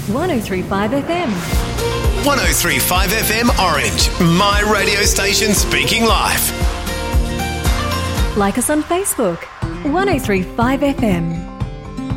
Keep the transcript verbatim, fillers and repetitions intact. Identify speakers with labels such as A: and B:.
A: one oh three point five F M.
B: one oh three point five F M Orange, my radio station speaking live.
A: Like us on Facebook, one oh three point five F M.